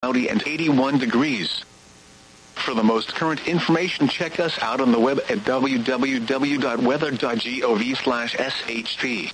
cloudy and 81 degrees. For the most current information, check us out on the web at www.weather.gov/SHP.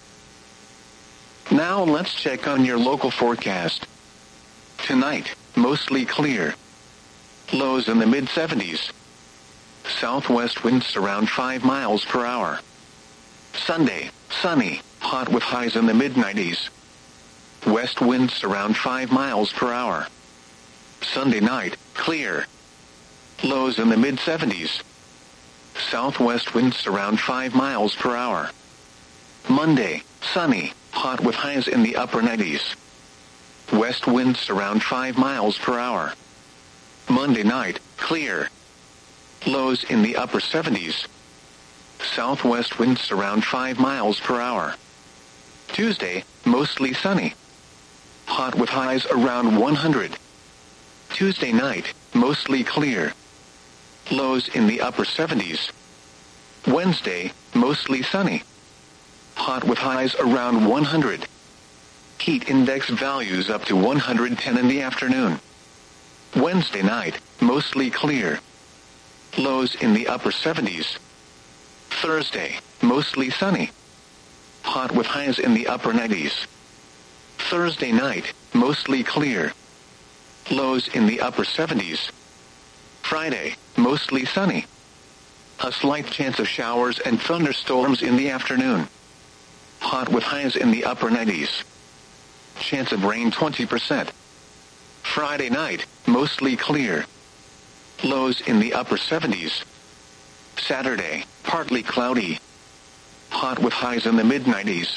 Now let's check on your local forecast. Tonight, mostly clear. Lows in the mid-70s. Southwest winds around 5 miles per hour. Sunday, sunny, hot with highs in the mid-90s. West winds around 5 miles per hour. Sunday night, clear. Lows in the mid-70s. Southwest winds around 5 miles per hour. Monday, sunny, hot with highs in the upper 90s. West winds around 5 miles per hour. Monday night, clear. Lows in the upper 70s. Southwest winds around 5 miles per hour. Tuesday, mostly sunny. Hot with highs around 100. Tuesday night, mostly clear. Lows in the upper 70s. Wednesday, mostly sunny. Hot with highs around 100. Heat index values up to 110 in the afternoon. Wednesday night, mostly clear. Lows in the upper 70s. Thursday, mostly sunny. Hot with highs in the upper 90s. Thursday night, mostly clear. Lows in the upper 70s. Friday, mostly sunny. A slight chance of showers and thunderstorms in the afternoon. Hot with highs in the upper 90s. Chance of rain 20%. Friday night, mostly clear. Lows in the upper 70s. Saturday, partly cloudy. Hot with highs in the mid-90s.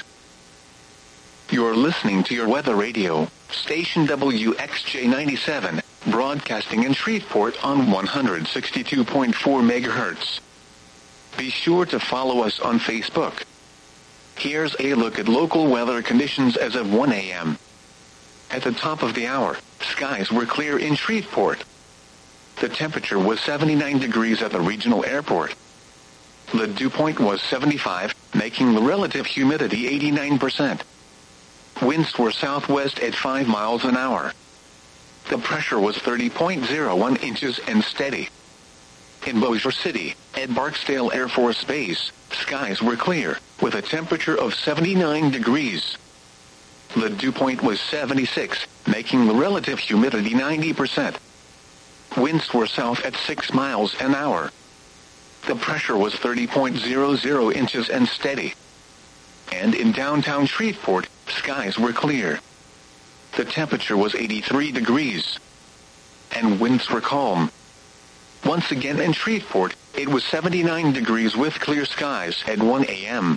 You're listening to your weather radio, station WXJ97, broadcasting in Shreveport on 162.4 MHz. Be sure to follow us on Facebook. Here's a look at local weather conditions as of 1 a.m. At the top of the hour, skies were clear in Shreveport. The temperature was 79 degrees at the regional airport. The dew point was 75, making the relative humidity 89%. Winds were southwest at 5 miles an hour. The pressure was 30.01 inches and steady. In Bossier City, at Barksdale Air Force Base, skies were clear, with a temperature of 79 degrees. The dew point was 76, making the relative humidity 90%. Winds were south at 6 miles an hour. The pressure was 30.00 inches and steady. And in downtown Shreveport, skies were clear. The temperature was 83 degrees. And winds were calm. Once again in Shreveport, it was 79 degrees with clear skies at 1 a.m.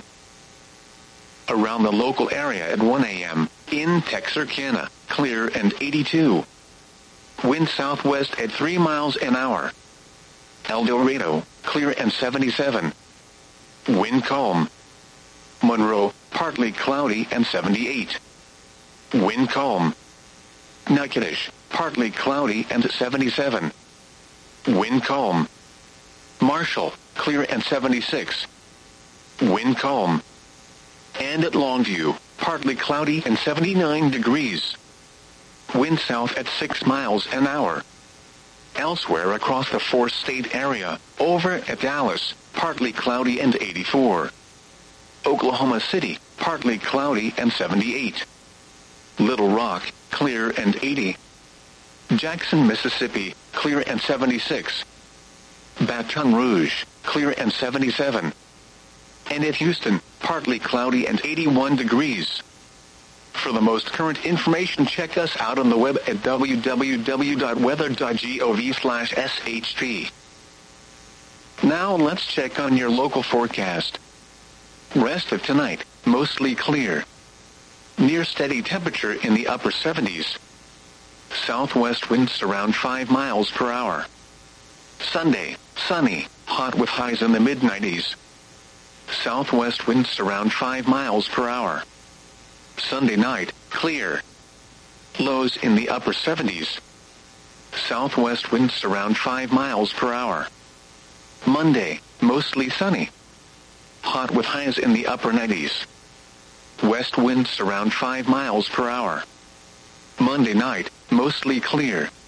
Around the local area at 1 a.m., in Texarkana, clear and 82. Wind southwest at 3 miles an hour. El Dorado, clear and 77. Wind calm. Monroe, partly cloudy and 78. Wind calm. Natchitoches, partly cloudy and 77. Wind calm. Marshall, clear and 76. Wind calm. And at Longview, partly cloudy and 79 degrees. Wind south at 6 miles an hour. Elsewhere across the four-state area, over at Dallas, partly cloudy and 84. Oklahoma City, partly cloudy and 78. Little Rock, clear and 80. Jackson, Mississippi, clear and 76. Baton Rouge, clear and 77. And at Houston, partly cloudy and 81 degrees. For the most current information, check us out on the web at www.weather.gov/SHP. Now let's check on your local forecast. Rest of tonight, mostly clear. Near steady temperature in the upper 70s. Southwest winds around 5 miles per hour. Sunday, sunny, hot with highs in the mid-90s. Southwest winds around 5 miles per hour. Sunday night, clear. Lows in the upper 70s. Southwest winds around 5 miles per hour. Monday, mostly sunny. Hot with highs in the upper 90s. West winds around 5 miles per hour. Monday night, mostly clear.